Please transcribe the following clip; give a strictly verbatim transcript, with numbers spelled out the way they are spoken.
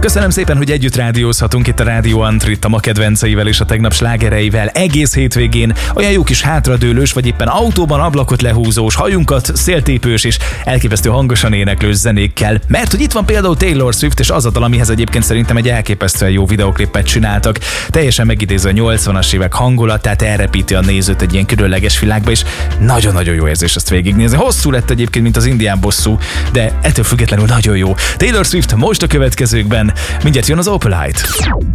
Köszönöm szépen, hogy együtt rádiózhatunk itt a Rádió Antrit a ma kedvenceivel és a tegnap slágereivel egész hétvégén. Olyan jó kis hátradőlős, vagy éppen autóban ablakot lehúzós, hajunkat széltépős és elképesztő hangosan éneklős zenékkel. Mert hogy itt van például Taylor Swift, és az a dal, amihez egyébként szerintem egy elképesztően jó videoklipet csináltak. Teljesen megidéző a nyolcvanas évek hangulatát, elrepíti a nézőt egy ilyen különleges világba, és nagyon-nagyon jó érzés ezt végignézni. Hosszú lett egyébként, mint az indián bosszú, de ettől függetlenül nagyon jó. Taylor Swift most a következőkben. Mindjárt jön az Opalite.